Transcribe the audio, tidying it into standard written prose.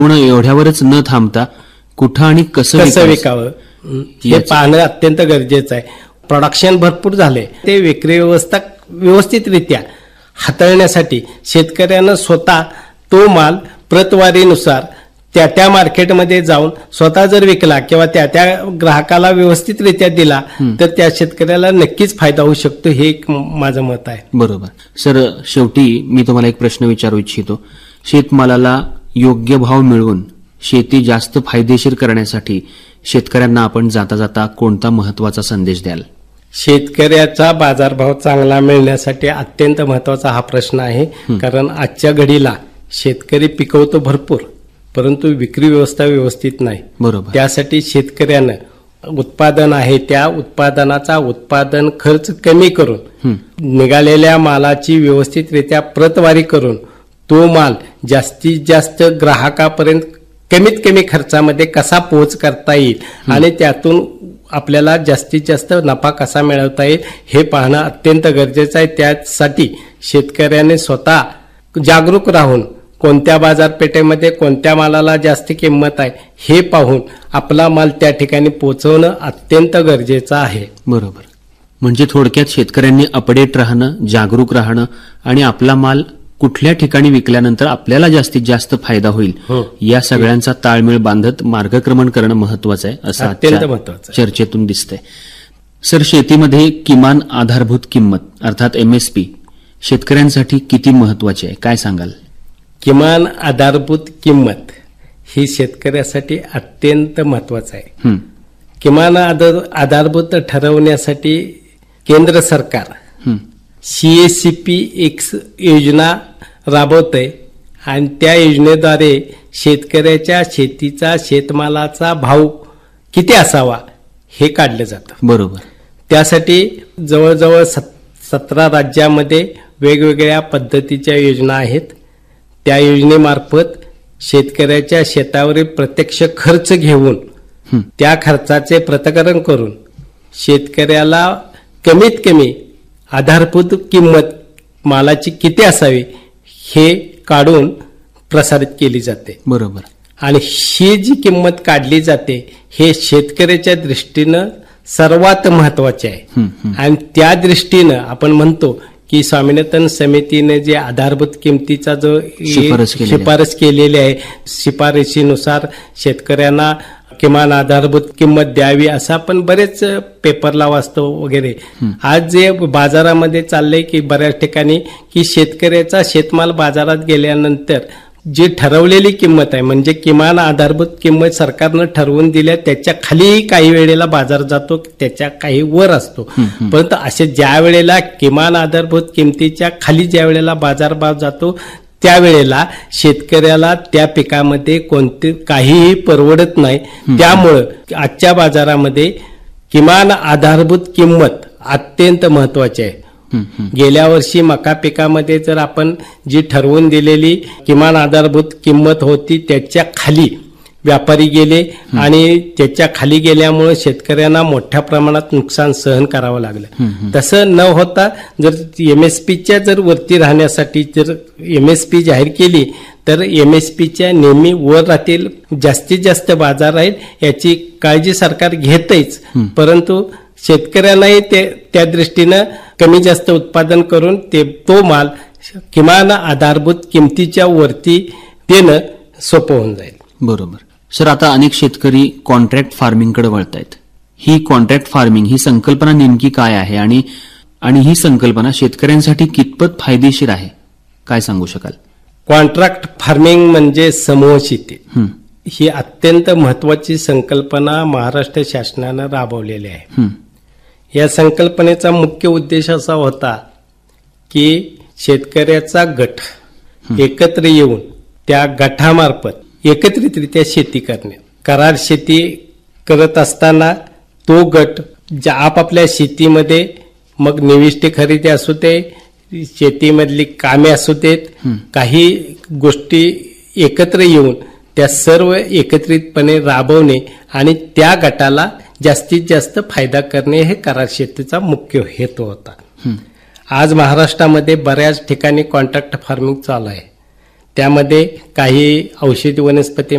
पूर्ण एवढ्यावरच न थांबता कुठं आणि कसं विकावं हे पाहणं अत्यंत गरजेचं आहे. प्रोडक्शन भरपूर झाले, ते विक्री व्यवस्था व्यवस्थितरित्या हाताळण्यासाठी शेतकऱ्यानं स्वतः तो माल प्रतवारीनुसार त्या मार्केटमध्ये जाऊन स्वतः जर विकला किंवा त्या ग्राहकाला व्यवस्थितरित्या दिला तर त्या शेतकऱ्याला नक्कीच फायदा होऊ शकतो, हे एक माझं मत आहे. बरोबर. सर, शेवटी मी तुम्हाला एक प्रश्न विचारू इच्छितो. शेतमालाला योग्य भाव मिळवून शेती जास्त फायदेशीर करण्यासाठी शेतकऱ्यांना आपण जाता जाता कोणता महत्वाचा संदेश द्याल? शेतकऱ्याचा बाजारभाव चांगला मिळण्यासाठी अत्यंत महत्वाचा हा प्रश्न आहे. कारण आजच्या घडीला शेतकरी पिकवतो भरपूर, परंतु विक्री व्यवस्था व्यवस्थित नाही. बरोबर. त्यासाठी शेतकऱ्यानं उत्पादन आहे त्या उत्पादनाचा उत्पादन खर्च कमी करून निघालेल्या मालाची व्यवस्थितरित्या प्रतवारी करून तो माल जास्तीत जास्त ग्राहकापर्यंत कमीत कमी खर्चामध्ये कसा पोहोच करता येईल आणि त्यातून आपल्याला जास्तीत जास्त नफा कसा मिळवता येईल हे पाहणं अत्यंत गरजेचं आहे. त्यासाठी शेतकऱ्याने स्वतः जागरूक राहून कोणत्या बाजारपेठेमध्ये कोणत्या मालाला जास्त किंमत आहे हे पाहून आपला माल त्या ठिकाणी पोहोचवणं अत्यंत गरजेचं आहे. बरोबर. म्हणजे थोडक्यात शेतकऱ्यांनी अपडेट राहणं, जागरूक राहणं आणि आपला माल कुठल्या ठिकाणी विकल्यानंतर आपल्याला जास्तीत जास्त फायदा होईल या सगळ्यांचा ताळमेळ बांधत मार्गक्रमण करणं महत्वाचं आहे, असं अत्यंत महत्वाचं चर्चेतून दिसतंय. सर, शेतीमध्ये किमान आधारभूत किंमत अर्थात MSP शेतकऱ्यांसाठी किती महत्वाची आहे, काय सांगाल? किमान आधारभूत किंमत ही शेतकऱ्यासाठी अत्यंत महत्वाचं आहे. किमान आधारभूत ठरवण्यासाठी केंद्र सरकार CACP एक योजना राबवतंय आणि त्या योजनेद्वारे शेतकऱ्याच्या शेतीचा शेतमालाचा भाव किती असावा हे काढलं जातं. बरोबर. त्यासाठी जवळजवळ 17 राज्यामध्ये वेगवेगळ्या पद्धतीच्या योजना आहेत. त्या योजनेमार्फत शेतकऱ्याच्या शेतावरील प्रत्यक्ष खर्च घेऊन त्या खर्चाचे पृथक्करण करून शेतकऱ्याला कमीत कमी आधारभूत किंमत मालाची किती असावी हे काढून प्रसारित केली जाते. बरोबर. आणि ही जी किंमत काढली जाते हे शेतकऱ्याच्या दृष्टीनं सर्वात महत्वाचे आहे. आणि त्या दृष्टीनं आपण म्हणतो की स्वामीनाथन समितीने जे आधारभूत किमतीचा जो शिफारस केलेली आहे, शिफारशीनुसार शेतकऱ्यांना किमान आधारभूत किंमत द्यावी असं आपण बरेच पेपरला वाचतो वगैरे. आज जे बाजारामध्ये चाललंय की बऱ्याच ठिकाणी की शेतकऱ्याचा शेतमाल बाजारात गेल्यानंतर जी ठरवलेली किंमत आहे म्हणजे किमान आधारभूत किंमत सरकारनं ठरवून दिल्या त्याच्या खाली काही वेळेला बाजार जातो, त्याच्या काही वर असतो. परंतु असे ज्या वेळेला किमान आधारभूत किमतीच्या खाली ज्या वेळेला बाजारभाव जातो त्यावेळेला शेतकऱ्याला त्या पिकामध्ये कोणते काहीही परवडत नाही. त्यामुळं आजच्या बाजारामध्ये किमान आधारभूत किंमत अत्यंत महत्वाची आहे. गेल्या वर्षी मका पिकामध्ये जर आपण जी ठरवून दिलेली किमान आधारभूत किंमत होती त्याच्या खाली व्यापारी गेले आणि त्याच्या खाली गेल्यामुळे शेतकऱ्यांना मोठ्या प्रमाणात नुकसान सहन करावं लागलं. तसं न होता जर MSPच्या जर वरती राहण्यासाठी जर MSP जाहीर केली तर MSPच्या नेहमी वर राहतील, जास्तीत जास्त बाजार राहील याची काळजी सरकार घेतच. परंतु शेतकऱ्यांनाही त्या दृष्टीनं कमी जास्त उत्पादन करून तो माल किमान आधारभूत किमतीच्या वरती देणं सोपं होऊन जाईल. बरोबर. सर, आता अनेक शेतकरी कॉन्ट्रॅक्ट फार्मिंगकडे वळत आहेत. ही कॉन्ट्रॅक्ट फार्मिंग ही संकल्पना नेमकी काय आहे आणि ही संकल्पना शेतकऱ्यांसाठी कितपत फायदेशीर आहे, काय सांगू शकाल? कॉन्ट्रॅक्ट फार्मिंग म्हणजे समूह शेती ही अत्यंत महत्वाची संकल्पना महाराष्ट्र शासनानं राबवलेली आहे. या संकल्पनेचा मुख्य उद्देश असा होता की शेतकऱ्याचा गट एकत्र येऊन त्या गटामार्फत एकत्रितरित्या शेती करणे. करार शेती करत असताना तो गट आपापल्या शेतीमध्ये मग निविष्ठी खरेदी असू दे, शेतीमधली कामे असू देत, काही गोष्टी एकत्र येऊन त्या सर्व एकत्रितपणे राबवणे आणि त्या गटाला जास्तीत जास्त फायदा करणे हे करार शेतीचा मुख्य हेतू होता. आज महाराष्ट्रामध्ये बऱ्याच ठिकाणी कॉन्ट्रॅक्ट फार्मिंग चालू आहे. त्यामध्ये काही औषधी वनस्पती